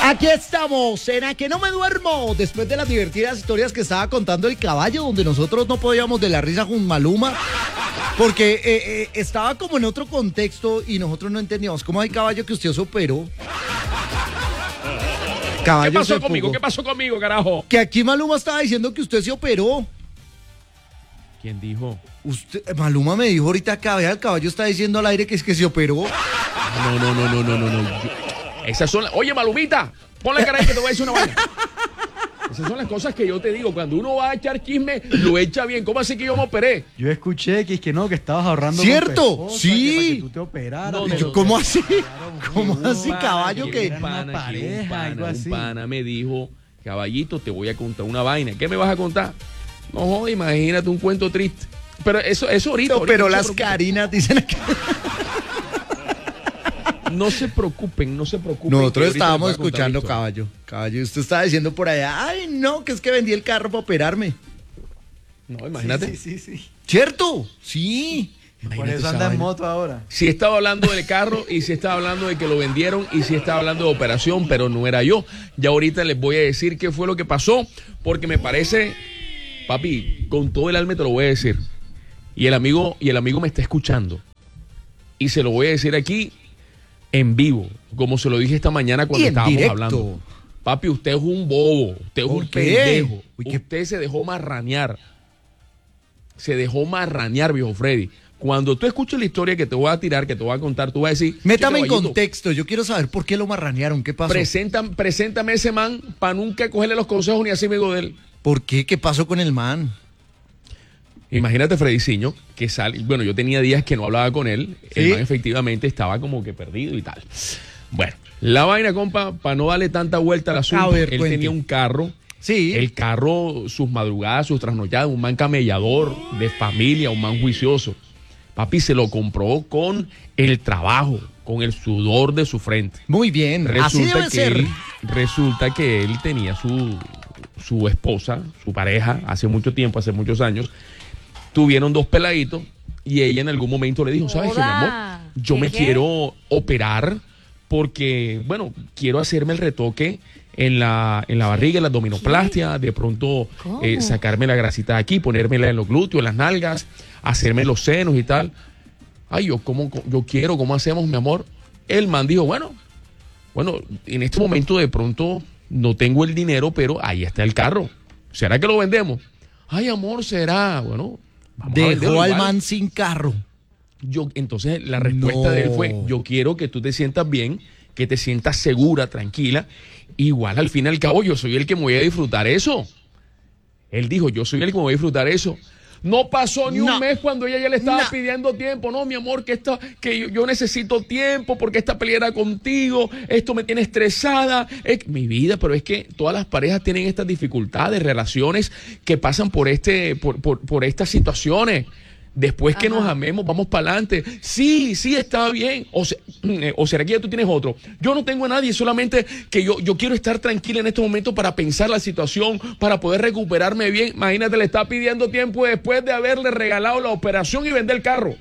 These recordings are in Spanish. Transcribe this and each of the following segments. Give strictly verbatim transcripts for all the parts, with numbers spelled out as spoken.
Aquí estamos, en A Que No Me Duermo, después de las divertidas historias que estaba contando el caballo, donde nosotros no podíamos de la risa con Maluma, porque eh, eh, estaba como en otro contexto y nosotros no entendíamos. ¿Cómo hay caballo que usted se operó? Caballo ¿Qué pasó conmigo? ¿Qué pasó conmigo, carajo? Que aquí Maluma estaba diciendo que usted se operó. ¿Quién dijo? Usted, Maluma me dijo ahorita acá, vea, el caballo está diciendo al aire que es que se operó. No, no, no, no, no, no, no. Yo, esas son las... Oye, Malumita, ponle cara ahí que te voy a decir una vaina. Esas son las cosas que yo te digo. Cuando uno va a echar chisme, lo echa bien. ¿Cómo así que yo me operé? Yo escuché que, que no, que estabas ahorrando. ¿Cierto? Con tu esposa, sí. que para que tú te operaras. No, pero... no, ¿Cómo así? ¿Cómo Un así, pana, caballo? Que un pana, una pareja, un pana, algo así. un pana me dijo, caballito, te voy a contar una vaina. ¿Qué me vas a contar? No, joder, imagínate un cuento triste. Pero eso, eso ahorita. No, ahorita pero no las carinas dicen que... No se preocupen, no se preocupen. Nosotros estábamos escuchando caballo. Caballo, usted estaba diciendo por allá, ay no, que es que vendí el carro para operarme. No, imagínate. Sí, sí, sí. sí. ¿Cierto? Sí. Por Imagínate eso anda en moto ahora. Sí estaba hablando del carro y sí estaba hablando de que lo vendieron y sí estaba hablando de operación, pero no era yo. Ya ahorita les voy a decir qué fue lo que pasó, porque me parece, papi, con todo el alma te lo voy a decir. Y el amigo, y el amigo me está escuchando. Y se lo voy a decir aquí en vivo, como se lo dije esta mañana cuando estábamos directo. hablando. Papi, usted es un bobo, usted es un qué? pendejo. Uy, qué... Usted se dejó marranear. Se dejó marranear, viejo Freddy. Cuando tú escuches la historia que te voy a tirar, que te voy a contar, tú vas a decir... Métame en contexto, yo quiero saber por qué lo marranearon, ¿qué pasó? Preséntame, preséntame ese man para nunca cogerle los consejos ni así me de él. ¿Por qué? ¿Qué pasó con el man? Imagínate Frediciño, que sale, bueno, yo tenía días que no hablaba con él, ¿Sí? El man efectivamente estaba como que perdido y tal. Bueno, la vaina, compa, para no darle tanta vuelta al asunto, ver, él cuente. tenía un carro, Sí. el carro, sus madrugadas, sus trasnochadas, un man camellador, de familia, un man juicioso. Papi se lo compró con el trabajo, con el sudor de su frente. Muy bien, así debe que ser. Él, resulta que él tenía su, su esposa, su pareja, hace mucho tiempo, hace muchos años. Tuvieron dos peladitos y ella en algún momento le dijo, ¿sabes qué, mi amor? Yo me ¿Qué? quiero operar porque, bueno, quiero hacerme el retoque en la, en la barriga, en la abdominoplastia, de pronto eh, sacarme la grasita de aquí, ponérmela en los glúteos, en las nalgas, hacerme los senos y tal. Ay, yo, ¿cómo, yo quiero, ¿cómo hacemos, mi amor? El man dijo, bueno, bueno, en este momento de pronto no tengo el dinero, pero ahí está el carro. ¿Será que lo vendemos? Ay, amor, será, bueno... Dejó al man sin carro. Yo, entonces la respuesta No. de él fue, yo quiero que tú te sientas bien, que te sientas segura, tranquila. Igual al fin y al cabo yo soy el que me voy a disfrutar eso. Él dijo, yo soy el que me voy a disfrutar eso. No pasó ni No. un mes cuando ella ya le estaba No. pidiendo tiempo. No, mi amor, que, esto, que yo, yo necesito tiempo porque esta pelea era contigo. Esto me tiene estresada. Es, mi vida, pero es que todas las parejas tienen estas dificultades, relaciones que pasan por, este, por, por, por estas situaciones. Después que Ajá. nos amemos, vamos para adelante. Sí, sí, está bien. O, se, o será que ya tú tienes otro. Yo no tengo a nadie, solamente que yo, yo quiero estar tranquila en este momento para pensar la situación, para poder recuperarme bien. Imagínate, le está pidiendo tiempo después de haberle regalado la operación y vender el carro.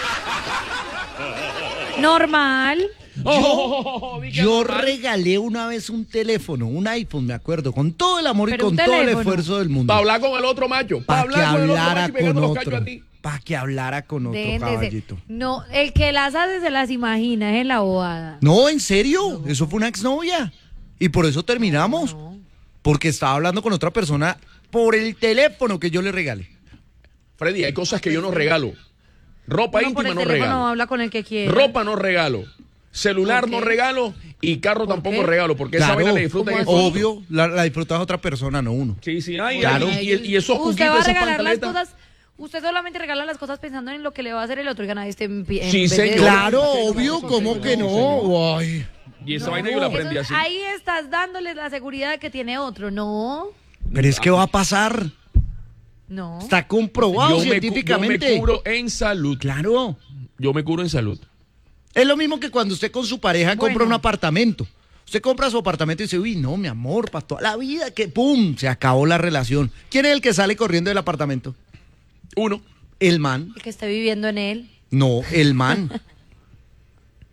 Normal. Yo, Oh, di que yo normal. regalé una vez un teléfono, un iPhone, me acuerdo, con todo el amor y Pero con un todo el teléfono. esfuerzo del mundo. Para hablar con el otro macho. Para Para que hablar con el otro hablara macho y pegando con los cachos otro. a ti. Para que hablara con otro Déjense- caballito. No, el que las hace se las imagina, es en la bobada. No, en serio, eso fue una exnovia. Y por eso terminamos. No. Porque estaba hablando con otra persona por el teléfono que yo le regalé. Freddy, hay cosas que yo no regalo. Ropa Uno por íntima el no teléfono regalo. habla con el que quiere. Ropa no regalo. Celular ¿Por qué? no regalo. Y carro ¿Por tampoco qué? regalo. Porque esa Claro, vaina la disfrutan ¿cómo en así? foto. Obvio, la, la disfrutas a otra persona, no uno. Sí, sí. Ay, Claro. ay, y, y esos Usted cuquitos, va a esas regalar las pantaletas. cosas. Usted solamente regala las cosas pensando en lo que le va a hacer el otro y gana este en, en Sí, vez de- señor. Claro, obvio, ¿cómo que no? Ay. Y esa No, vaina yo la aprendí entonces, así. ahí estás dándoles la seguridad que tiene otro. No, Pero es que va a pasar. no. Está comprobado Yo me, cu- yo me científicamente. curo en salud. Claro. Yo me curo en salud. Es lo mismo que cuando usted con su pareja compra Bueno. un apartamento. Usted compra su apartamento y dice, uy, no, mi amor, para toda la vida, que pum, se acabó la relación. ¿Quién es el que sale corriendo del apartamento? Uno. El man. El que esté viviendo en él. No, el man.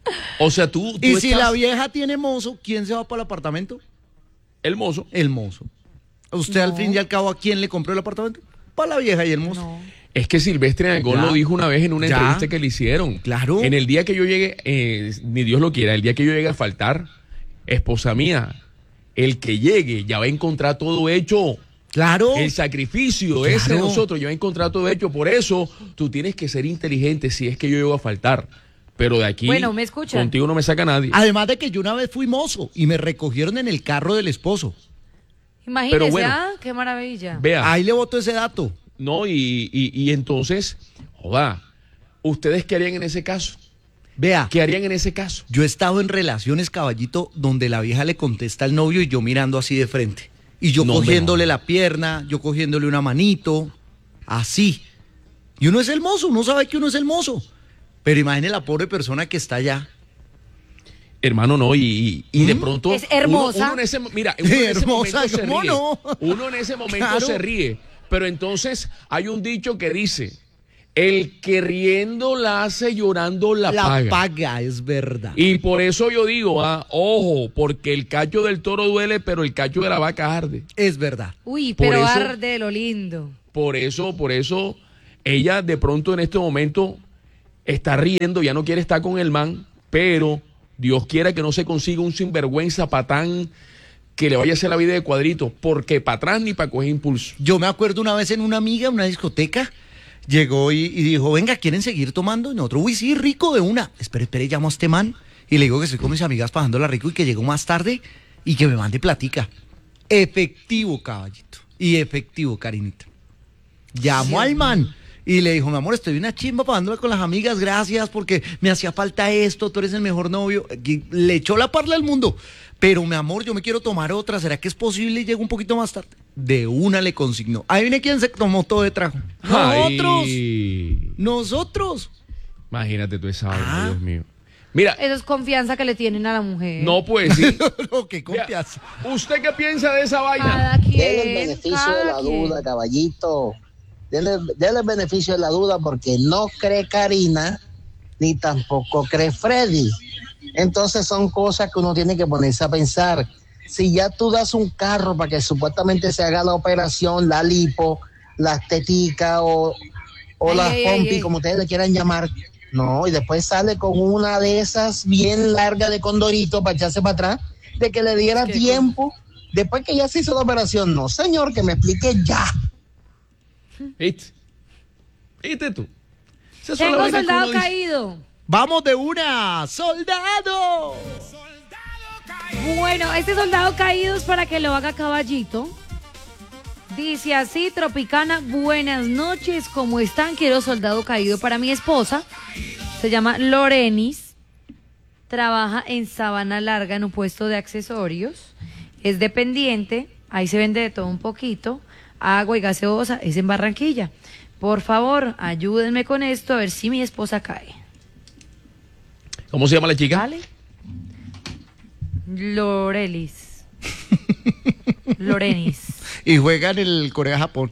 O sea, tú, tú Y si estás- la vieja tiene mozo, ¿quién se va para el apartamento? el mozo. El mozo. Usted al No. fin y al cabo, ¿a quién le compró el apartamento? Para la vieja y el mozo. No. Es que Silvestre Dangond Ya. lo dijo una vez en una Ya. entrevista que le hicieron. Claro. En el día que yo llegue, eh, ni Dios lo quiera, el día que yo llegue a faltar, esposa mía, el que llegue ya va a encontrar todo hecho. Claro. El sacrificio Claro. ese de nosotros ya va a encontrar todo hecho. Por eso tú tienes que ser inteligente si es que yo llego a faltar. Pero de aquí, Bueno, ¿me escuchan? contigo no me saca nadie. Además de que yo una vez fui mozo y me recogieron en el carro del esposo. Imagínese, Pero bueno. ¿ah? Qué maravilla. Vea. Ahí le boto ese dato. No, y, y, y entonces, joda, ¿ustedes qué harían en ese caso? Vea, ¿Qué harían en ese caso? yo he estado en relaciones, caballito, donde la vieja le contesta al novio y yo mirando así de frente. Y yo No me cogiéndole jodas. la pierna, yo cogiéndole una manito, así. Y uno es el mozo, uno sabe que uno es el mozo. Pero imagine la pobre persona que está allá. Hermano, no, y, y, y de ¿Mm? pronto... Es hermosa. Uno, uno en ese, mira, uno en ese Hermosa, momento se ¿cómo ríe. no? Uno en ese momento Claro. se ríe. Pero entonces hay un dicho que dice, el que riendo la hace, llorando la, La paga. paga, es verdad. Y por eso yo digo, ah, ojo, porque el cacho del toro duele, pero el cacho de la vaca arde. Es verdad. Uy, Por pero eso- arde lo lindo. Por eso, por eso, ella de pronto en este momento está riendo, ya no quiere estar con el man, pero Dios quiera que no se consiga un sinvergüenza patán que le vaya a hacer la vida de cuadrito, porque para atrás ni para coger impulso. Yo me acuerdo una vez en una amiga, en una discoteca, llegó y, y dijo, venga, ¿quieren seguir tomando? Y nosotros, uy, sí, rico de una. Espere, espere, llamo a este man y le digo que estoy con mis amigas pasándola rico y que llego más tarde y que me mande platica. Efectivo, caballito. Y efectivo, Karinita. Llamó al man y le dijo, mi amor, estoy una chimba pasándola con las amigas, gracias porque me hacía falta esto, tú eres el mejor novio. Y le echó la parla al mundo. Pero, mi amor, yo me quiero tomar otra, ¿será que es posible y llego un poquito más tarde? De una le consignó. Ahí viene quien se tomó todo de trago. Nosotros. Ay, Nosotros. imagínate tú esa vaina, Ah. Dios mío. Mira, Eso es confianza que le tienen a la mujer. no puede decir. Lo que Vea, confianza. ¿usted qué piensa de esa vaina? Cada quien. Denle el beneficio de cada la quien. duda, caballito. Denle, denle el beneficio de la duda porque no cree Karina ni tampoco cree Freddy. Entonces son cosas que uno tiene que ponerse a pensar. Si ya tú das un carro para que supuestamente se haga la operación, la lipo, la estética o, o Ay, la ay, ay, pompi, ay. como ustedes le quieran llamar, no, y después sale con una de esas bien larga de condorito para echarse para atrás, de que le diera Qué tiempo, después que ya se hizo la operación. No, señor, que me explique ya. ¿Viste? ¿Viste tú? Esa es la Tengo vaina que soldado uno dice. caído. Vamos de una. ¡Soldado! Bueno, este soldado caído es para que lo haga caballito. Dice así, Tropicana, buenas noches, ¿cómo están? Quiero soldado caído para mi esposa. Se llama Lorenis. Trabaja en Sabana Larga en un puesto de accesorios. Es dependiente, ahí se vende de todo un poquito. Agua y gaseosa, es en Barranquilla. Por favor, ayúdenme con esto a ver si mi esposa cae. ¿Cómo se llama la chica? ¿Vale? Lorelis. Lorenis. Y juega en el Corea-Japón.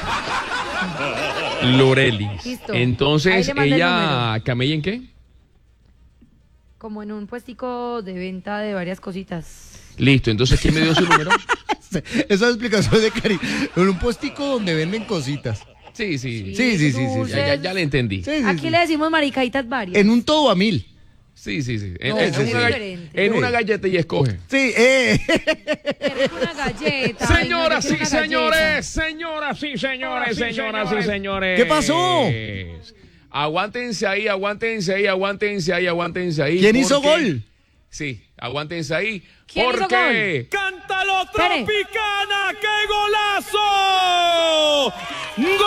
Loreli. Listo. Ahí Entonces, le mandé el ¿ella camella en qué? Como en un puestico de venta de varias cositas. Listo, entonces, ¿quién me dio su número? Esa explicación de Cari. En un puestico donde venden cositas. Sí, sí. Sí, sí, sí, sí. dulces. Ya, ya, ya le entendí. Sí, sí, Aquí sí. le decimos maricaitas varias. En un todo a mil. Sí, sí, sí. En, No, en- sí, en sí. una, gall- Diferente. en una galleta y escoge. Sí, eh. Quiero una galleta. Ay, no, Señoras yo y quiero una señores, galleta. señoras y señores, señoras y señores. ¿Qué pasó? Aguántense ahí, aguántense ahí, aguántense ahí, aguántense ahí. ¿Quién hizo porque- gol? Sí, aguántense ahí. ¿Quién hizo porque ¡Cántalo, Espere. Tropicana! ¡Qué golazo! ¡Gol!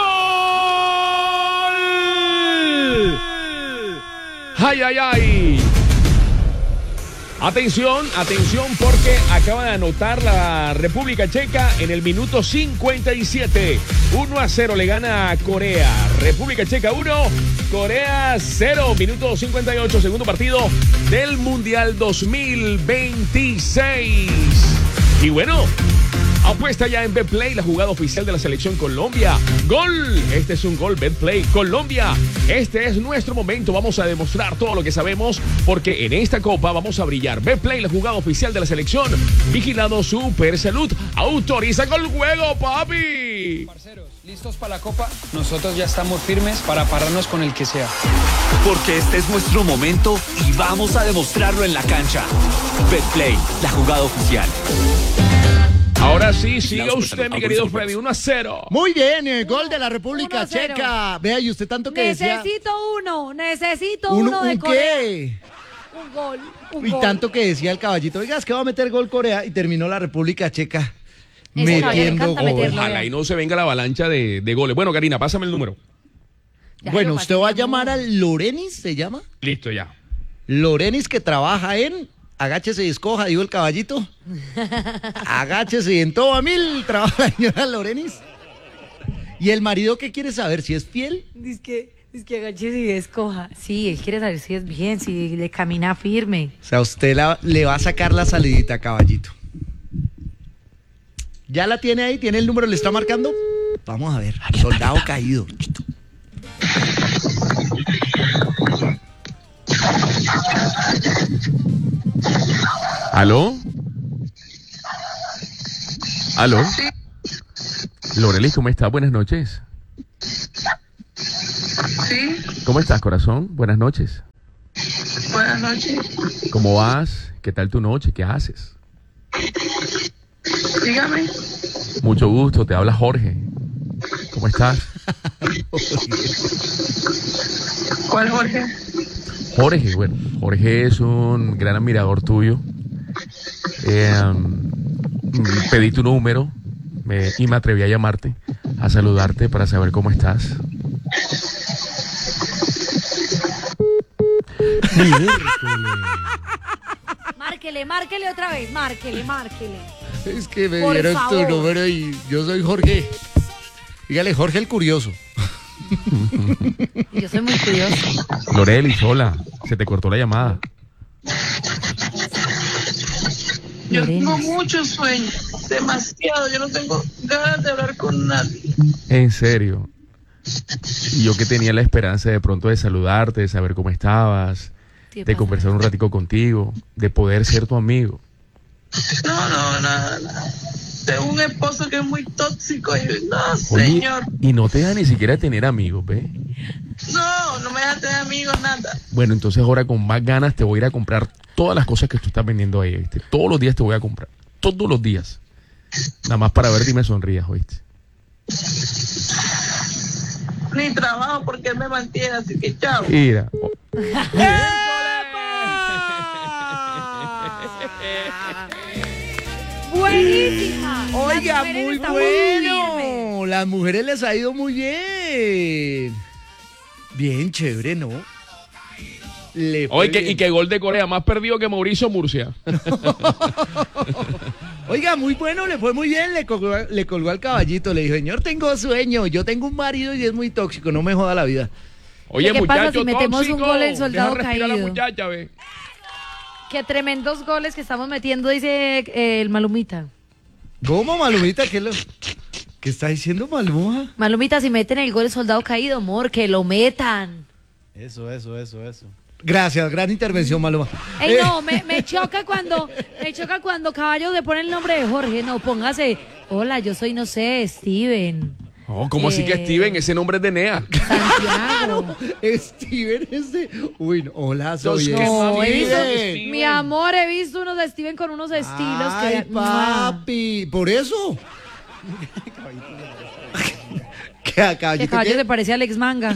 ¡Ay, ay, ay! Atención, atención, porque acaba de anotar la República Checa en el minuto cincuenta y siete. uno a cero le gana a Corea. República Checa uno, Corea cero. Minuto cincuenta y ocho, segundo partido del Mundial dos mil veintiséis. Y bueno, Apuesta ya en Betplay, la jugada oficial de la selección Colombia. ¡Gol! Este es un gol, Betplay. Colombia, este es nuestro momento. Vamos a demostrar todo lo que sabemos porque en esta copa vamos a brillar. Betplay, la jugada oficial de la selección. Vigilado Super Salud. Autoriza con el juego, papi. Parceros, ¿listos para la copa? Nosotros ya estamos firmes para pararnos con el que sea. Porque este es nuestro momento y vamos a demostrarlo en la cancha. Betplay, la jugada oficial. Ahora sí, siga usted, mi querido Freddy, uno a cero. Muy bien, el gol de la República uno a cero. Checa. Vea, y usted tanto que decía... Necesito uno, necesito ¿Un, uno de un Corea. qué? Un gol, un Y gol. tanto que decía el caballito, oiga, es que va a meter gol Corea y terminó la República Checa Ese caballero le metiendo encanta gol. meterlo. Ojalá y no se venga la avalancha de, de goles. Bueno, Karina, pásame el número. Ya Bueno, lo usted pasé, va a mi llamar amor. al Lorenis, ¿se llama? Listo, ya. Lorenis, que trabaja en... Agáchese y escoja, dijo el caballito. Agáchese y en todo a mil trabaja la señora Lorenis. ¿Y el marido qué quiere saber? ¿Si es fiel? Dice que, dice que agache y escoja. Sí, él quiere saber si es bien, si le camina firme. O sea, usted la- le va a sacar la salidita, caballito. ¿Ya la tiene ahí? ¿Tiene el número? ¿Le está marcando? Vamos a ver. Soldado caído. ¿Aló? ¿Aló? Lorelis, ¿cómo estás? Buenas noches. Sí, ¿Cómo estás, corazón? Buenas noches. buenas noches. ¿Cómo vas? ¿Qué tal tu noche? ¿Qué haces? Dígame. Mucho gusto, te habla Jorge. ¿Cómo estás? ¿Cuál Jorge? Jorge, bueno, Jorge es un gran admirador tuyo. Eh, um, pedí tu número me- y me atreví a llamarte, a saludarte para saber cómo estás. Márquele, márquele otra vez, márquele, márquele. Es que me Por dieron favor. tu número y yo soy Jorge. Dígale, Jorge el curioso. Yo soy muy curiosa. Lorelis, hola, se te cortó la llamada. Yo Lorenis. tengo mucho sueño, demasiado. Yo no tengo ganas de hablar con nadie. En serio. Y yo que tenía la esperanza de pronto de saludarte, de saber cómo estabas, ¿Qué de pasa? conversar un ratico contigo, de poder ser tu amigo. No, no, nada, nada. Tengo un esposo que es muy tóxico y no, Oye, señor. y no te deja ni siquiera tener amigos, ¿ve? No, no me deja tener amigos, nada. Bueno, entonces ahora con más ganas te voy a ir a comprar todas las cosas que tú estás vendiendo ahí, ¿viste? Todos los días te voy a comprar. Todos los días. Nada más para verte y me sonrías, ¿oíste? Ni trabajo porque él me mantiene, así que chao. Mira. Buenísima. Oiga, Las mujeres muy están firmes. bueno. Las mujeres les ha ido muy bien. Bien chévere, ¿no? Le fue Oye, que- bien. y que gol de Corea, más perdido que Mauricio Murcia. Oiga, muy bueno, le fue muy bien, le colgó, le colgó al caballito, le dijo, señor, tengo sueño, yo tengo un marido y es muy tóxico, no me joda la vida. Oye, ¿Qué pasa muchacho si metemos un tóxico, gol en Soldado deja respirar a la Caído? muchacha, ve. Qué tremendos goles que estamos metiendo, dice eh, el Malumita. ¿Cómo, Malumita? ¿Qué, lo, ¿Qué está diciendo Maluma? Malumita, si meten el gol el Soldado Caído, amor, que lo metan. Eso, eso, eso, eso. Gracias, gran intervención, Maluma. Ey, Eh, no, me, me choca cuando, me choca cuando Caballo le pone el nombre de Jorge. No, póngase, hola, yo soy, no sé, Steven, Oh, ¿cómo así que Eh. Steven? Ese nombre es de Nea. Santiago. Steven es de... Uy, no, hola, soy Dos Steven. No, he visto, Steven. mi amor, he visto unos de Steven con unos estilos Ay, que... papi, por eso. que a Que caballito, Caballo ¿qué? le parece a Alex Manga.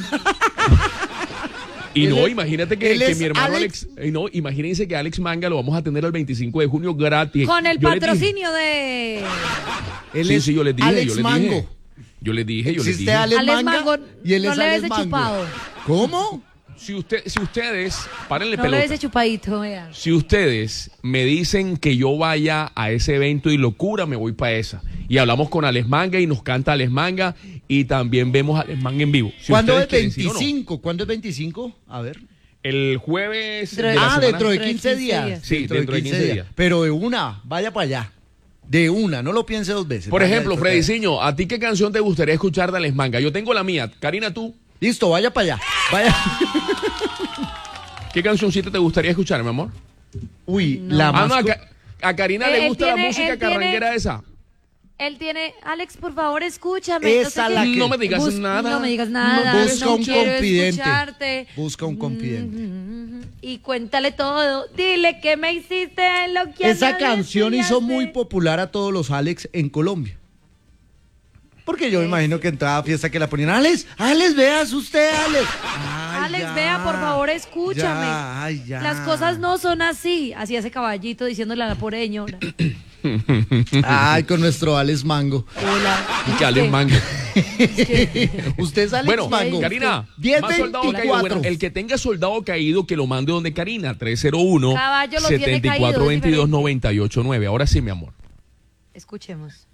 Y Él no, es- imagínate que, él que es mi hermano Alex- Alex, eh, no, imagínense que Alex Manga lo vamos a tener el veinticinco de junio gratis. Con el Yo les dije- patrocinio de... Él Sí, es sí, yo les dije, Alex yo les Mango. dije. Yo les dije, yo les Existe dije. Alex, Alex Manga Mango, y él no es le Alex ves Mango. chupado. ¿Cómo? Si, usted, si ustedes, párenle No le pelota. ves chupadito, vea. Si ustedes me dicen que yo vaya a ese evento y locura, me voy para esa. Y hablamos con Alex Manga y nos canta Alex Manga y también vemos a Alex Manga en vivo. Si ¿Cuándo ustedes es quieren, sí o no. veinticinco? ¿Cuándo es veinticinco? A ver. El jueves Dentro de de- la Ah, semana. dentro de Dentro de quince quince días. días. Sí, dentro de quince días. Pero de una, vaya para allá. De una, no lo piense dos veces. Por Vaya ejemplo, al toque. Frediciño, ¿a ti qué canción te gustaría escuchar de Alex Manga? Yo tengo la mía. Karina, ¿tú? Listo, vaya para allá. Vaya. ¿Qué cancioncita te gustaría escuchar, mi amor? Uy, No. la Ah, más... no, a, co- Ca- a Karina Él- le él gusta tiene- la música él tiene- carranguera esa. Él tiene, Alex, por favor, escúchame. Esa sé la qué. que- No me digas Bus- nada. No me digas nada. Busca no un quiero confidente. escucharte. Busca un confidente. Mm, Y cuéntale todo. Dile que me hiciste lo que a Esa nadie canción hizo enseñaste. muy popular a todos los Alex en Colombia. Porque yo me imagino que en toda fiesta que la ponían, Alex, Alex, veas usted, Alex. Ay, Alex, ya, vea, por favor, escúchame. ya, ay, ya. Las cosas no son así. Así hace Caballito diciéndole a la pobre señora. Ay, con nuestro Alex Mango. Hola. Y que Alex ¿Qué? Mango. Usted es Alex Bueno, Mango. Karina, diez más soldado caído. veinticuatro. Bueno, el que tenga soldado caído, que lo mande donde Karina, tres cero uno, Caballo lo tiene setenta y cuatro, caído, es veintidós, noventa y ocho, nueve. Ahora sí, mi amor. Escuchemos.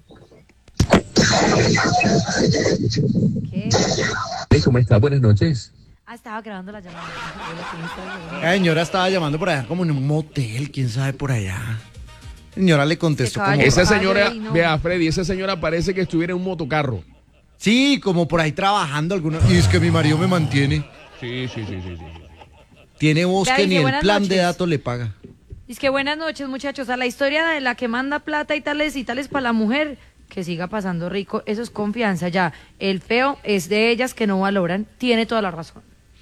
¿Qué? ¿Cómo está? Buenas noches. Ah, estaba grabando la llamada. La señora estaba llamando por allá como en un motel, quién sabe por allá. La señora le contestó Qué como... caballo. Esa Ay, señora, ay, no. vea, Freddy, esa señora parece que estuviera en un motocarro. Sí, como por ahí trabajando alguna... Y es que mi marido me mantiene. Sí, sí, sí, sí, sí. Tiene voz Ya que dice, ni el buenas plan de noches. datos le paga. Es que buenas noches, muchachos. A la historia de la que manda plata y tales y tales para la mujer, que siga pasando rico, eso es confianza ya. El feo es de ellas que no valoran. Tiene toda la razón.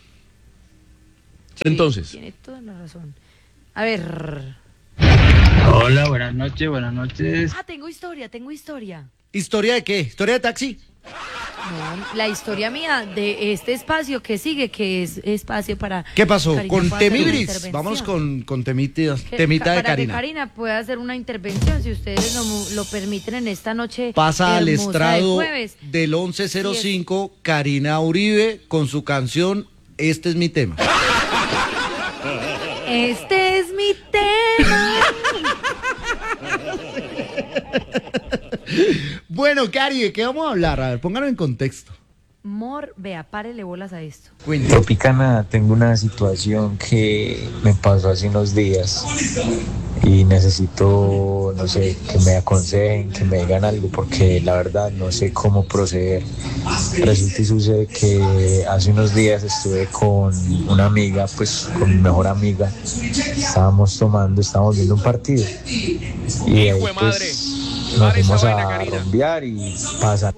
Sí, Entonces. Tiene toda la razón. A ver. Hola, buenas noches, buenas noches. Ah, tengo historia, tengo historia. ¿Historia de qué? ¿Historia de taxi? No, la historia mía de este espacio que sigue, que es espacio para... ¿Qué pasó? Karina Con pueda hacer una Temibris. intervención. Vamos con, con temita, Que- temita de para Karina. que Karina pueda hacer una intervención, si ustedes lo, lo permiten en esta noche Pasa al hermosa de estrado jueves. del once cero cinco, Karina Uribe con su canción Este es mi tema. Este es mi tema. Bueno, Cari, ¿de qué vamos a hablar? A ver, pónganlo en contexto. Mor, vea, párele bolas a esto. Tropicana, tengo una situación que me pasó hace unos días y necesito, no sé, que me aconsejen, que me digan algo, porque la verdad no sé cómo proceder. Resulta y sucede que hace unos días estuve con una amiga, pues con mi mejor amiga, estábamos tomando, estábamos viendo un partido y ahí Hijo de madre. pues nos Para esa fuimos vaina, a Karina. rumbear y pasa.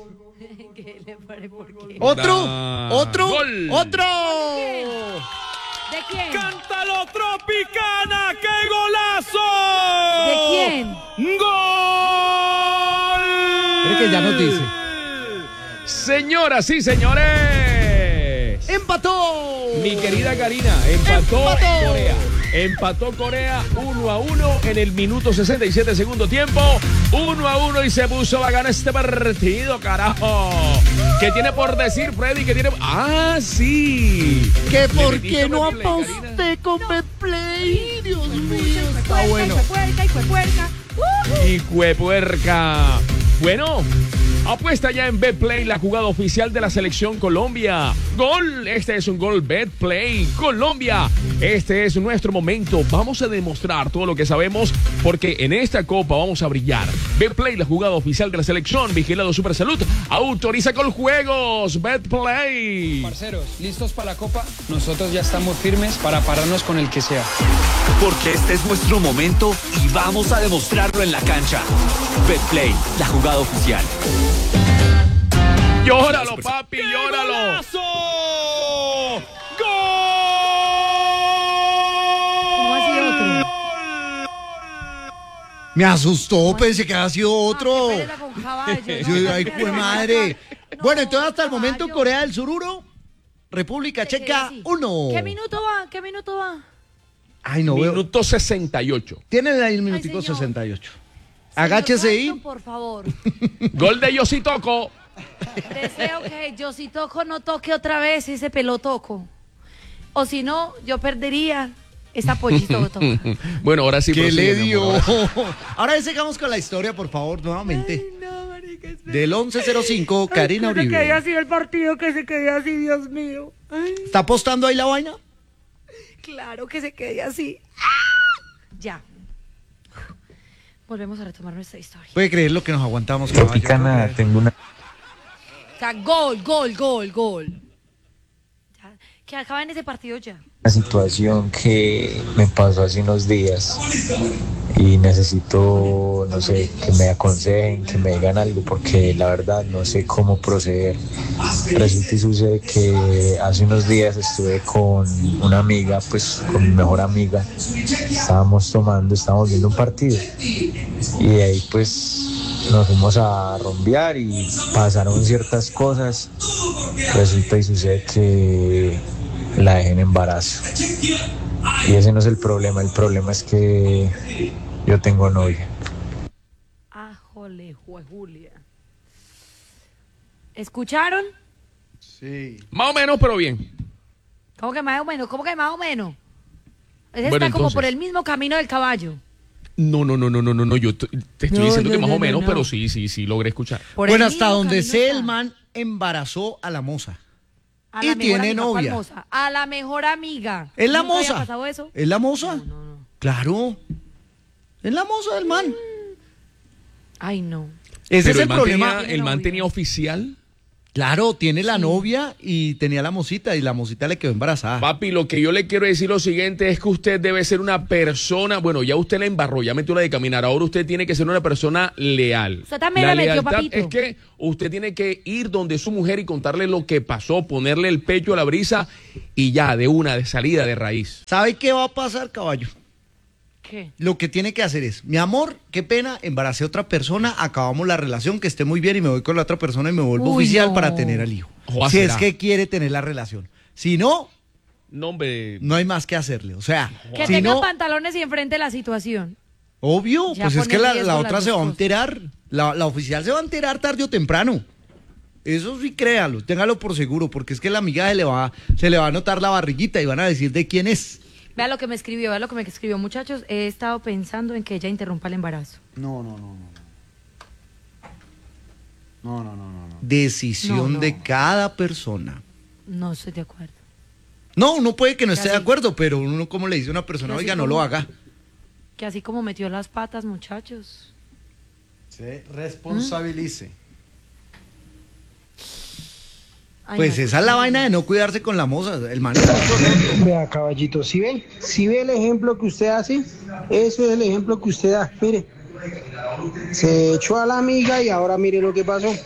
¿Otro? Da- ¿Otro? Gol. ¡Otro! ¿De quién? ¡Cántalo, Tropicana! ¡Qué golazo! ¿De quién? ¡Gol! Mire que ya nos dice. Señoras y señores. ¡Empató! Mi querida Karina, empató, ¡Empató! Corea. Empató Corea uno a uno en el minuto sesenta y siete segundo tiempo. uno a uno y se puso a ganar este partido, carajo. ¿Qué tiene por decir, Freddy? ¿Qué tiene? Ah, sí. ¿Que ¿Le por metiste qué no Betplay, Karina? aposté con Betplay? Dios mío, está Puerca, bueno. y fue puerca, y fue puerca. Uh-huh. Y cuepuerca. Bueno, apuesta ya en Betplay, la jugada oficial de la selección Colombia. Gol, este es un gol Betplay Colombia. Este es nuestro momento. Vamos a demostrar todo lo que sabemos porque en esta copa vamos a brillar. Betplay, la jugada oficial de la selección. Vigilado Supersalud. Autoriza con juegos. Betplay. Parceros, ¿listos para la copa? Nosotros ya estamos firmes para pararnos con el que sea. Porque este es nuestro momento y vamos a demostrarlo en la cancha. Betplay, la jugada oficial. Llóralo, papi, llóralo. ¡Golazo! ¿Cómo así otro? Me asustó, pensé que había sido otro. Ah, qué pereza con caballo, Yo, no, ay, qué jue pereza. madre. No, Bueno, entonces hasta el caballo. momento Corea del Sur uno, República Checa Sí. uno. ¿Qué minuto va? ¿Qué minuto va? Ay, no veo. Minuto sesenta y ocho. Tienen ahí el minutico señor. sesenta y ocho. Agáchese Señor ahí. Santo, por favor. Gol de Yositoco. Deseo que yo si toco no toque otra vez ese pelotoco. O si no, yo perdería esta pollito toca. Bueno, ahora sí. ¿Qué prosigue, le mi dio? amor. Ahora sigamos con la historia, por favor, nuevamente. Ay, no, marica, espera. Del once cero cinco, Karina Ay, que se quede Uribe. así el partido, que se quede así, Dios mío. Ay, ¿Está apostando ahí la vaina? claro que se quede así. ¡Ah! Ya. Volvemos a retomar nuestra historia. Puede creer lo que nos aguantamos, caballo. Tropicana, tengo una O sea, gol, gol, gol, gol. Ya, que acaben ese partido ya. situación que me pasó hace unos días y necesito, no sé, que me aconsejen, que me digan algo, porque la verdad no sé cómo proceder. Resulta y sucede que hace unos días estuve con una amiga, pues con mi mejor amiga, estábamos tomando, estábamos viendo un partido y de ahí pues nos fuimos a rumbear y pasaron ciertas cosas. Resulta y sucede que la dejé en embarazo. Y ese no es el problema, el problema es que yo tengo novia. Ah, jole, jue, Julia. ¿Escucharon? Sí. Más o menos, pero bien. ¿Cómo que más o menos? ¿Cómo que más o menos? Ese Bueno, está como entonces. por el mismo camino del caballo. No, no, no, no, no, no, no. Yo t- te estoy No, diciendo no, que más no, o menos, no, no. pero sí, sí, sí, logré escuchar. Por Bueno, el hasta mismo donde camino sé, está. el man embarazó a la moza. A y la mejor tiene amiga, ¿cuál novia. moza? A la mejor amiga. ¿Es la ¿Nunca había moza? pasado eso? ¿Es la moza? No, no, no. Claro. Es la moza del man. Ay, no. Ese Pero es el man problema. tenía- el man tenía oficial. Claro, tiene la novia y tenía la mocita y la mocita le quedó embarazada. Papi, lo que yo le quiero decir lo siguiente es que usted debe ser una persona, bueno, ya usted la embarró, ya metió la de caminar, ahora usted tiene que ser una persona leal. Usted también la la metió, lealtad papito. es que usted tiene que ir donde su mujer y contarle lo que pasó, ponerle el pecho a la brisa y ya, de una, de salida, de raíz. ¿Sabe qué va a pasar, caballo? ¿Qué? Lo que tiene que hacer es, mi amor, qué pena, embaracé a otra persona, acabamos la relación, que esté muy bien y me voy con la otra persona y me vuelvo Uy, oficial no. para tener al hijo. Joder, Si es será. que quiere tener la relación. Si no, No, hombre. no hay más que hacerle. O sea, Que si tenga no, pantalones y enfrente la situación. obvio, Ya pues es pone que la, en riesgo la las otra dos se va a cosas. enterar. La, la oficial se va a enterar tarde o temprano. Eso sí, créalo, téngalo por seguro, porque es que la amiga se le va, se le va a notar la barriguita y van a decir de quién es. Vea lo que me escribió, vea lo que me escribió. Muchachos, he estado pensando en que ella interrumpa el embarazo. No, no, no, no. No, no, no, no. no. Decisión No, no. de cada persona. No estoy de acuerdo. No, uno puede que no Ya esté de sí. acuerdo, pero uno como le dice a una persona, Ya sí oiga, no como- lo haga. Que así como metió las patas, muchachos. Se responsabilice. Ay, Pues no. esa es la vaina de no cuidarse con la moza. El man. Vea, caballito, si ve, si ve el ejemplo que usted hace, eso es el ejemplo que usted da. Mire, se echó a la amiga y ahora mire lo que pasó.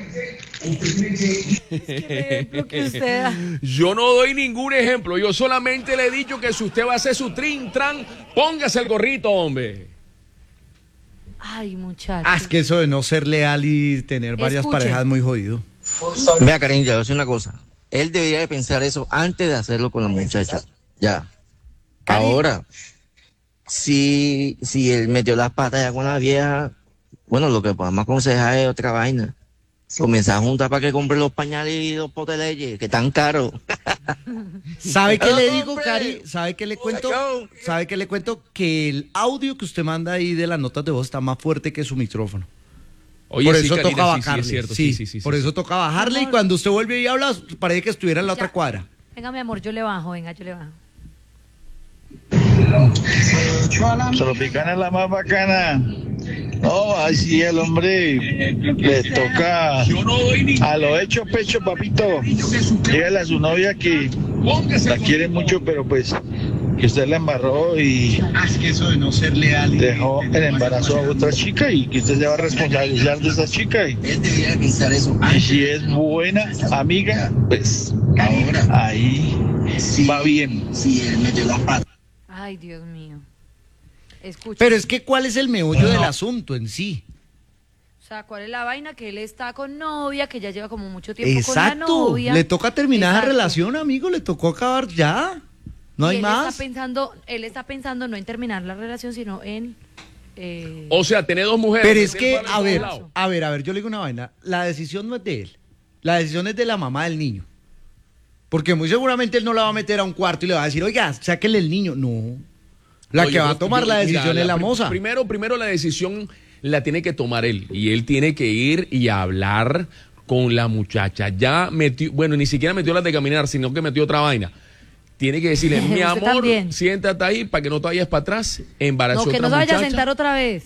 ejemplo que usted da. Yo no doy ningún ejemplo, yo solamente le he dicho que si usted va a hacer su trin, tran, póngase el gorrito, hombre. Ay, muchachos. Ah, es que eso de no ser leal y tener varias Escuche. parejas es muy jodido. Vea, cariño, yo voy a decir una cosa. Él debería de pensar eso antes de hacerlo con la muchacha. Ya. Ahora, si, si él metió las patas ya con la vieja, bueno, lo que podemos aconsejar es otra vaina. Comenzar a juntar para que compre los pañales y los potes de leche, que tan caros. ¿Sabe qué No, le digo, hombre. Cari? ¿Sabe qué le cuento? Sacao. ¿Sabe qué le cuento? Que el audio que usted manda ahí de las notas de voz está más fuerte que su micrófono. Oye, por sí, eso Karina, toca sí, sí, bajarle. es cierto, sí, sí, sí, sí, por sí, eso sí. toca bajarle y Amor. cuando usted vuelve y habla, parece que estuviera en la otra Ya. cuadra. Venga, mi amor, yo le bajo, venga, yo le bajo. Tropicana es la más bacana. No, así el hombre le toca a lo hecho pecho, papito. Dígale a su novia que la quiere mucho, pero pues que usted la embarró y Eso de no ser leal. dejó el embarazo a otra chica y que usted se va a responsabilizar de esa chica. Y, Él debería de pensar eso y si es buena amiga, pues ahora ahí va bien. si él metió las patas. Ay, Dios mío. Escucha. Pero es que ¿cuál es el meollo del asunto en sí? O sea, ¿cuál es la vaina? Que él está con novia, que ya lleva como mucho tiempo con Exacto. la novia. Le toca terminar Exacto. la relación, amigo. Le tocó acabar ya. No Y hay él más. Está pensando, él está pensando no en terminar la relación, sino en... eh, O sea, tener dos mujeres. Pero es meter que, para a todos ver, lados. a ver, a ver, yo le digo una vaina. La decisión no es de él. La decisión es de la mamá del niño. Porque muy seguramente él no la va a meter a un cuarto y le va a decir, oiga, sáquenle el niño. No. La No, que yo va a creo- tomar yo- la mira, decisión es la pri- moza. Primero, primero la decisión la tiene que tomar él. Y él tiene que ir y hablar con la muchacha. Ya metió, bueno, ni siquiera metió las de caminar, sino que metió otra vaina. Tiene que decirle, mi Usted amor, también. siéntate ahí para que no te vayas para atrás. Embarazó no, que otra no se vaya a muchacha. sentar otra vez.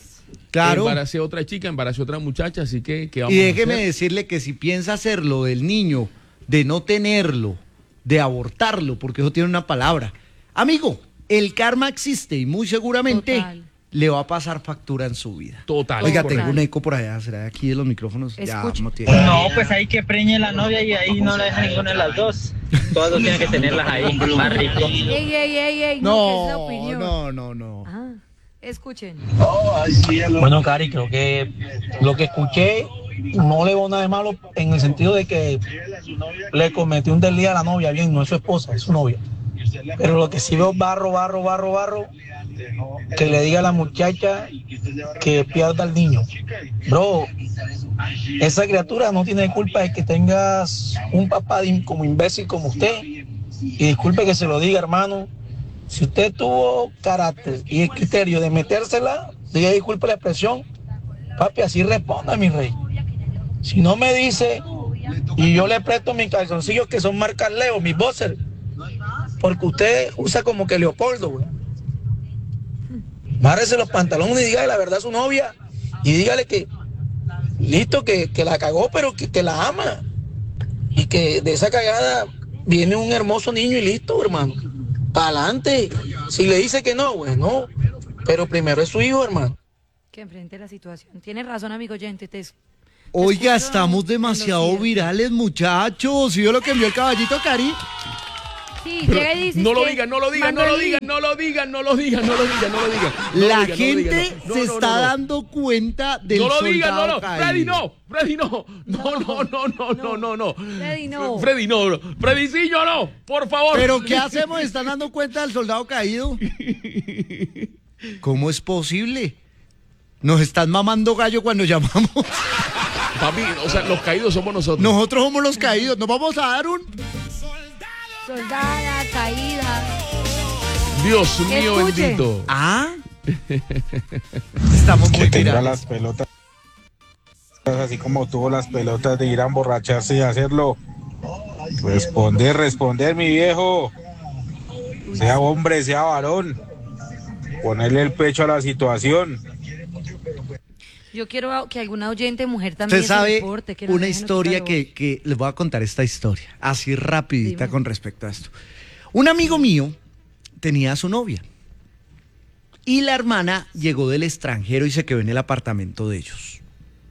Claro. Embaracé a otra chica, embaracé a otra muchacha, así que ¿qué vamos Y a déjeme hacer? decirle que si piensa hacerlo del niño, de no tenerlo, de abortarlo, porque eso tiene una palabra. Amigo, el karma existe y muy seguramente Total. le va a pasar factura en su vida. Total. Oiga, Total. tengo un eco por allá, será aquí de los micrófonos. Ya, Escuche. no tiene. No, pues ahí que preñe la novia y ahí no le deja ninguna de las dos. Todas dos tienen que tenerlas ahí, más rico. Ey, ey, ey, ey, no, que es la No, opinión. no, no, no. Ah, escuchen. Bueno, Cari, creo que lo que escuché no le veo nada de malo en el sentido de que le cometió un desliz a la novia, bien, no es su esposa, es su novia. Pero lo que sí veo barro, barro, barro, barro, que le diga a la muchacha que pierda al niño. Bro, esa criatura no tiene culpa de que tengas un papá como imbécil como usted. Y disculpe que se lo diga, hermano. Si usted tuvo carácter y el criterio de metérsela, diga disculpe la expresión, papi, así responda, mi rey. Si no me dice, y yo le presto mis calzoncillos que son marcas Leo, mis boxers, porque usted usa como que Leopoldo, güey. Márrese los pantalones y dígale la verdad a su novia y dígale que, listo, que, que la cagó, pero que, que la ama. Y que de esa cagada viene un hermoso niño y listo, hermano. Para adelante. Si le dice que no, bueno, pero primero es su hijo, hermano. Que enfrente la situación. Tienes razón, amigo oyente. Te, te Oiga, escucho estamos en lo demasiado cierto. virales, muchachos. ¿Sí vio lo que envió el caballito, Cari? Sí, Pero llega y dice no lo que digan, no lo digan, no manda lo el digan, link. no lo digan, no lo digan, no lo digan, no lo digan. No lo La digan, no lo digan, gente no. se No, no, está no, no. dando cuenta del No lo digan, no, soldado no, Freddy caído. no, Freddy no, no, no, no, no, no, no, no. Freddy, no. Freddy no, no. Freddycillo no, por favor. ¿Pero qué hacemos? ¿Están dando cuenta del soldado caído? ¿Cómo es posible? Nos están mamando gallo cuando llamamos. Papi, o sea, los caídos somos nosotros. Nosotros somos los caídos. Nos vamos a dar un... Soldada, caída. Dios mío Escuche. bendito. Ah. Estamos muy Que tenga virales. las pelotas, así como tuvo las pelotas de ir a emborracharse y hacerlo. Responder, responder, mi viejo. Sea hombre, sea varón. Ponerle el pecho a la situación. Yo quiero que alguna oyente mujer también Usted se sabe reporte, que nos una dejen historia notar que, que les voy a contar esta historia, así rapidita Dime. con respecto a esto. Un amigo mío tenía a su novia y la hermana llegó del extranjero y se quedó en el apartamento de ellos.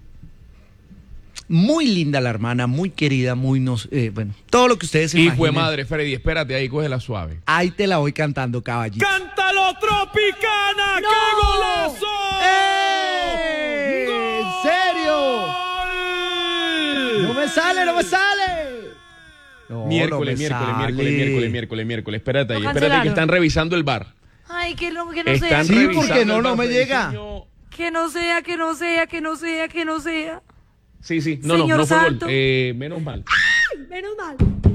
Muy linda la hermana, muy querida, muy nos, eh, bueno, todo lo que ustedes se Hijo de imaginen. madre, Freddy, espérate ahí, cógela suave. Ahí te la voy cantando, caballito. ¡Cántalo, Tropicana! ¡Qué golazo! ¡Eh! ¿En serio? ¡No me sale, no me sale! No, miércoles, no me miércoles, sale. miércoles, miércoles, miércoles, miércoles. Espérate ahí, Lo espérate que cancelaron. están revisando el bar. Ay, que no, que no Están sea. Sí, revisando porque no, el no bar, me llega. Freddyciño. Que no sea, que no sea, que no sea, que no sea. Sí, sí, no, no, Señor no fue gol. Santo. Eh, menos mal. Menos mal.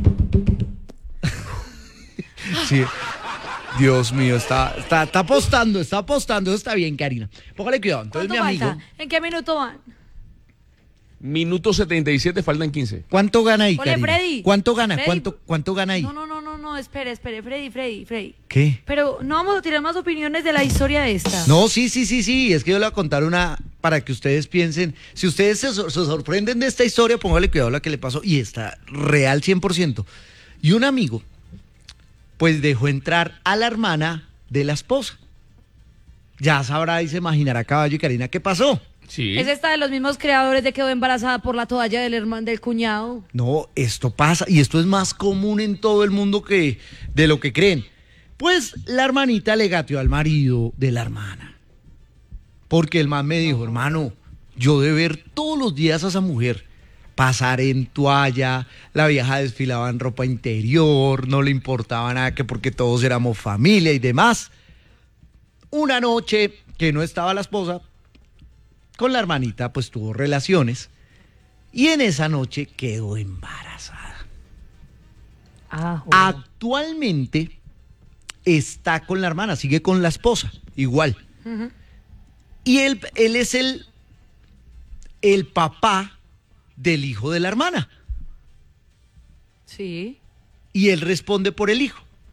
Sí. Dios mío, está, está, está apostando, está apostando. Eso está bien, Karina. Póngale cuidado. Entonces, mi ¿Cuánto amigo, falta? ¿En qué minuto van? Minuto setenta y siete, faltan quince. ¿cuánto gana ahí, Ole, Karina? Freddy. ¿Cuánto gana? Freddy. ¿Cuánto, ¿Cuánto gana ahí? No, no, no, no, no, espere, espere, Freddy, Freddy, Freddy. ¿Qué? Pero no vamos a tirar más opiniones de la historia esta. No, sí, sí, sí, sí. Es que yo le voy a contar una para que ustedes piensen. Si ustedes se, sor- se sorprenden de esta historia, póngale cuidado a la que le pasó. Y está real cien por ciento. Y un amigo, pues dejó entrar a la hermana de la esposa. Ya sabrá y se imaginará, Caballo y Karina, ¿qué pasó? Sí. Es esta de los mismos creadores de quedó embarazada por la toalla del hermano del cuñado. No, esto pasa y esto es más común en todo el mundo que de lo que creen. Pues la hermanita le gateó al marido de la hermana. Porque el man me dijo, hermano, yo de ver todos los días a esa mujer pasar en toalla, la vieja desfilaba en ropa interior, no le importaba nada que porque todos éramos familia y demás. Una noche que no estaba la esposa, con la hermanita pues tuvo relaciones y en esa noche quedó embarazada. Ah, Actualmente está con la hermana, sigue con la esposa, igual. Ujú. Y él, él es el, el papá del hijo de la hermana. Sí. Y él responde por el hijo.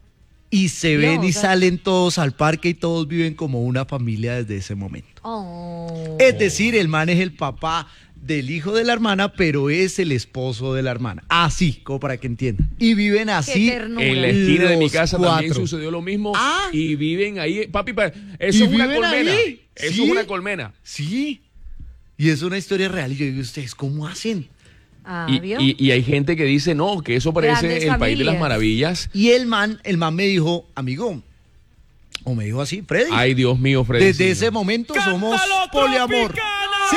y se ven Dios, y o sea- salen todos al parque y todos viven como una familia desde ese momento. Oh. Es decir, el man es el papá del hijo de la hermana, pero es el esposo de la hermana. Así, como para que entiendan. Y viven así. ternura. En la esquina de mi los casa también cuatro. sucedió lo mismo. Ah. Y viven ahí. Papi, pa- ¿Y eso es una viven colmena. ahí? Eso ¿Sí? es una colmena. Sí. Y es una historia real. Y yo digo, ¿ustedes cómo hacen? Ah, Y, ¿vio? y- y hay gente que dice, no, que eso parece Grandes el país de las familias. maravillas. Y el man, el man me dijo, amigo, o me dijo así, Freddy. Ay, Dios mío, Freddy. Desde ese momento somos poliamor. ¡Sí!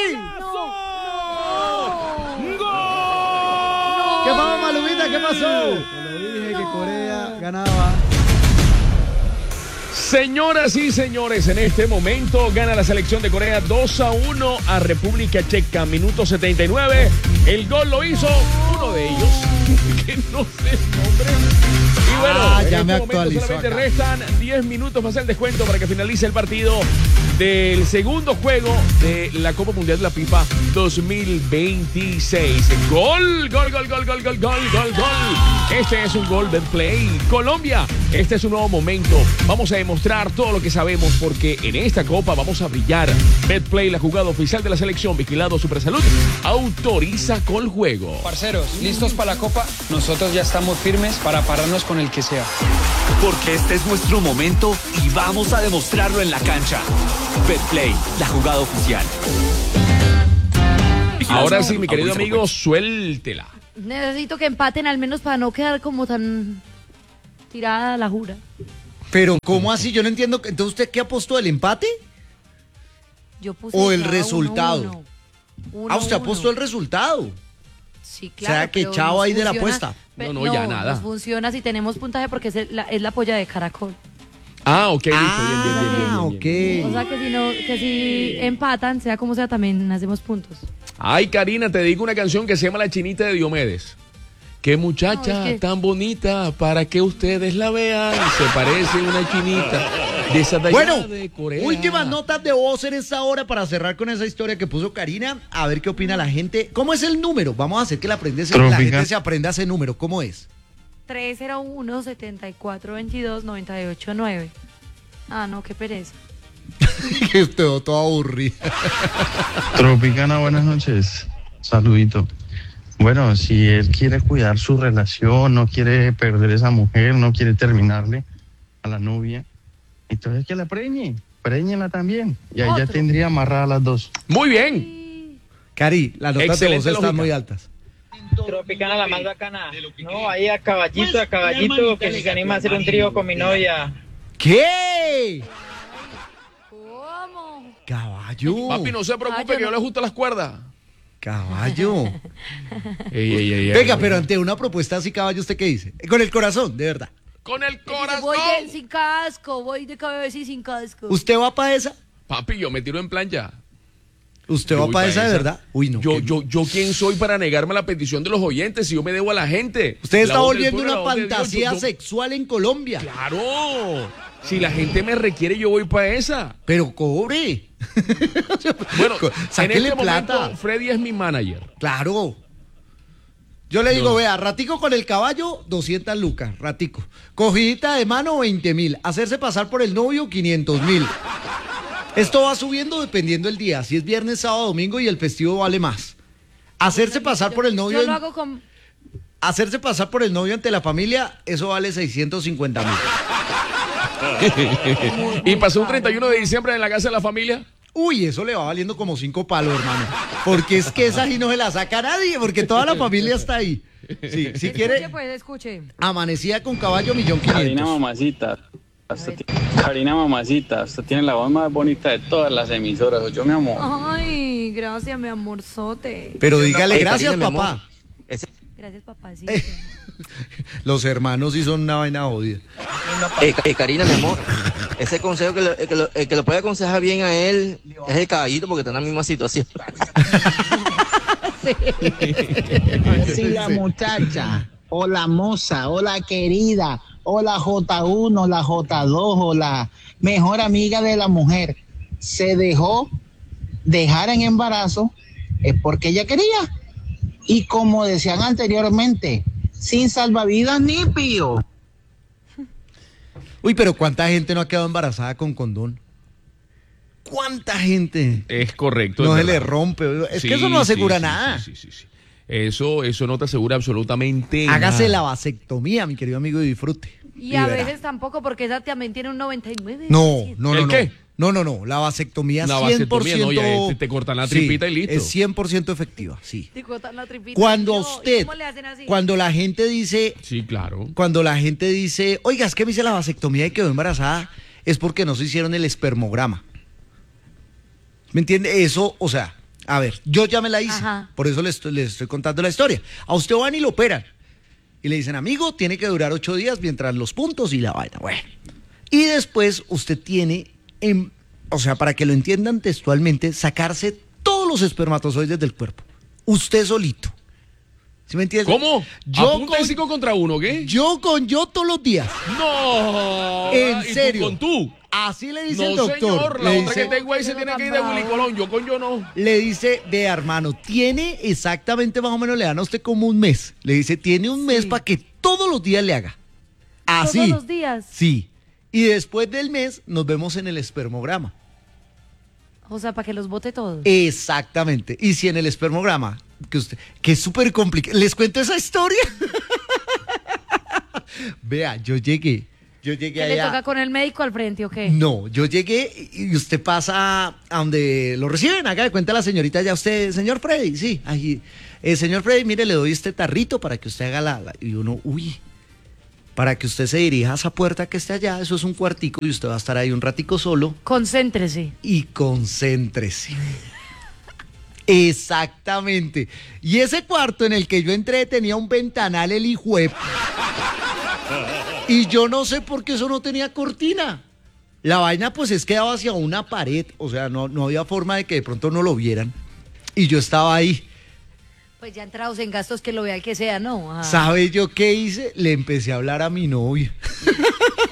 ¿Qué pasó, Malumita? ¿Qué pasó? Te lo dije que Corea ganaba. Señoras y señores, en este momento gana la selección de Corea dos a uno a República Checa, minuto setenta y nueve. El gol lo hizo uno de ellos, que no sé el nombre. Y bueno, Ah, en ya este me momento actualizó solamente acá. restan diez minutos para hacer el descuento para que finalice el partido del segundo juego de la Copa Mundial de la FIFA dos mil veintiséis. Gol, gol, gol, gol, gol, gol, gol, gol, gol. Este es un gol Betplay. Colombia, este es un nuevo momento. Vamos a demostrar todo lo que sabemos porque en esta Copa vamos a brillar. Betplay, la jugada oficial de la selección, vigilado Supersalud, autoriza con juego. Parceros, ¿listos para la Copa? Nosotros ya estamos firmes para pararnos con el que sea. Porque este es nuestro momento y vamos a demostrarlo en la cancha. Betplay, la jugada oficial. Ahora sí, mi querido Autoriza amigo, suéltela. Necesito que empaten al menos para no quedar como tan tirada la jura. Pero, ¿cómo así? Yo no entiendo. Entonces, ¿usted qué apostó? ¿El empate? Yo puse ¿O el cada resultado? uno, uno. Ah, usted Uno, apostó uno. el resultado. Sí, claro. ¿Será que pero chao nos ahí de la funciona- apuesta? pe- No, no, ya nada. Nos funciona si tenemos puntaje porque es, el- la, es la polla de Caracol. Ah, ok, listo, bien, bien, bien, bien, bien, Ah, bien. ok. O sea que si, no, que si empatan, sea como sea, también hacemos puntos. Ay, Karina, te digo una canción que se llama La Chinita de Diomedes. Qué muchacha No, es que- tan bonita para que ustedes la vean. Se parece a una chinita de esa de allá Bueno, de Corea. últimas notas de voz en esta hora para cerrar con esa historia que puso Karina. A ver qué opina la gente. ¿Cómo es el número? Vamos a hacer que la, aprende- la Trópica. gente se aprenda ese número. ¿Cómo es? tres cero uno, setenta y cuatro, veintidós, noventa y ocho, nueve. Ah, no, qué pereza. Que estoy todo aburrido. Tropicana, buenas noches. Saludito. Bueno, si él quiere cuidar su relación, no quiere perder esa mujer, no quiere terminarle a la novia, entonces que la preñe, preñela también. Y ahí ya Otro. tendría amarrada a las dos. Muy bien. Cari, las notas de voz Excelente están lógica. muy altas. Tropicana la más bacana. No, ahí a caballito, a caballito, que si se anima a hacer un trío con mi novia. ¿Qué? ¿Cómo? Caballo. Papi, no se preocupe Ah, yo que yo no- le ajusto las cuerdas. Caballo. Ey, ey, ey, ey. Venga, pero ante una propuesta así, caballo, ¿usted qué dice? Con el corazón, de verdad. Con el corazón. Voy de, sin casco, voy de cabeza y sin casco. ¿Usted va para esa? Papi, yo me tiro en plan ya. ¿Usted Yo va voy para pa' esa de esa. verdad? Uy, no. Yo, qué- yo, yo, ¿quién soy para negarme la petición de los oyentes si yo me debo a la gente? Usted está La voz del volviendo pueblo, una la voz de Dios, fantasía yo- yo- sexual en Colombia. Claro. Si la gente me requiere, yo voy para esa. Pero cobre. Bueno, Sáquele en este plata. momento, Freddy es mi manager. Claro. Yo le digo, No. vea, ratico con el caballo, doscientas lucas, ratico. Cogidita de mano, veinte mil. Hacerse pasar por el novio, quinientos mil. Esto va subiendo dependiendo del día. Si es viernes, sábado, domingo y el festivo vale más. Hacerse pasar por el novio, Yo lo en- hago con... hacerse pasar por el novio ante la familia, eso vale seiscientos cincuenta mil. Y pasó un treinta y uno de diciembre en la casa de la familia. Uy, eso le va valiendo como cinco palos, hermano. Porque es que esa sí no se la saca nadie, porque toda la familia está ahí. Sí, si quiere, Escuche, pues, escuche. amanecida con caballo, millón Karina quinientos. mamacita, usted ti- Karina mamacita, usted tiene la voz más bonita de todas las emisoras, yo mi amor. Ay, gracias, mi amorzote. Pero dígale Ey, gracias, Karina, mi amor. papá. Gracias, papacito. Los hermanos sí son una vaina jodida. Eh, eh, Karina, mi amor, ese consejo que, lo- el que, lo, el que lo puede aconsejar bien a él es el caballito porque está en la misma situación. Si la muchacha, o la moza, o la querida, o la J uno, la J dos, o la mejor amiga de la mujer, se dejó dejar en embarazo, es porque ella quería. Y como decían anteriormente, sin salvavidas ni pío. Uy, pero ¿cuánta gente no ha quedado embarazada con condón? ¿Cuánta gente? Es correcto. No es se le verdad. rompe. Es Sí, que eso no asegura sí, sí, nada. sí, sí, sí, sí. Eso, eso no te asegura absolutamente Hágase nada. la vasectomía, mi querido amigo, y disfrute. Y a verá. veces tampoco, porque esa también tiene un noventa y nueve. No, no, no. ¿El no. qué? No, no, no. La vasectomía es La cien por ciento. vasectomía, no, ya te- te cortan la tripita Sí, y listo. Es cien por ciento efectiva, sí. Te cortan la tripita. Cuando No, a ¿y usted, cómo le hacen así? cuando la gente dice, Sí, claro. cuando la gente dice, oiga, es que me hice la vasectomía y quedó embarazada, es porque no se hicieron el espermograma. ¿Me entiende? Eso, o sea, a ver, yo ya me la hice, Ajá. por eso le estoy, le estoy contando la historia. A usted van y lo operan. Y le dicen, amigo, tiene que durar ocho días mientras los puntos y la vaina. Bueno. Y después usted tiene, en, o sea, para que lo entiendan textualmente, sacarse todos los espermatozoides del cuerpo. Usted solito. ¿Sí me entiende? ¿Cómo? Yo ¿A punta de con, cinco contra uno, qué? yo con yo todos los días. No. En ¿Y tú serio. con tú? Así le dice No, el doctor. señor. La Le otra dice- que tengo ahí se tiene que ir de Willy Colón. Yo con yo no. Le dice, de hermano, tiene exactamente más o menos, le dan a usted como un mes. Le dice, tiene un mes para que todos los días le haga. Así. Todos los días. Sí. Y después del mes nos vemos en el espermograma. O sea, para que los bote todos. Exactamente. Y si en el espermograma, que usted, que es súper complicado. ¿Les cuento esa historia? Vea, yo llegué. Yo llegué ¿Qué le allá. toca con el médico al frente o qué? No, yo llegué y usted pasa a donde lo reciben. Haga de cuenta la señorita, ya usted, señor Freddy, sí. Ahí, eh, señor Freddy, mire, le doy este tarrito para que usted haga la, la- Y uno, uy, para que usted se dirija a esa puerta que está allá, eso es un cuartico y usted va a estar ahí un ratico solo Concéntrese. y concéntrese. Exactamente. Y ese cuarto en el que yo entré tenía un ventanal el hijo de- Y yo no sé por qué eso no tenía cortina. La vaina pues es que daba hacia una pared, o sea, no, no había forma de que de pronto no lo vieran. Y yo estaba ahí. Pues ya entrados en gastos que lo vea el que sea, ¿no? Ah. ¿Sabe yo qué hice? Le empecé a hablar a mi novia.